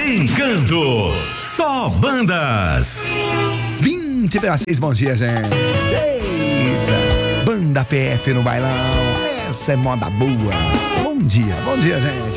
Encanto, só bandas. 20:06, bom dia, gente. Eita, Banda PF no bailão. Essa é moda boa. Bom dia, gente.